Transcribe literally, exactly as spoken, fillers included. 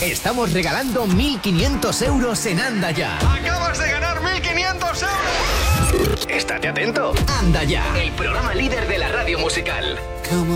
estamos regalando mil quinientos euros en Anda Ya. ¡Acabas de ganar mil quinientos euros! Estate atento. Anda Ya, el programa líder de la radio musical. Come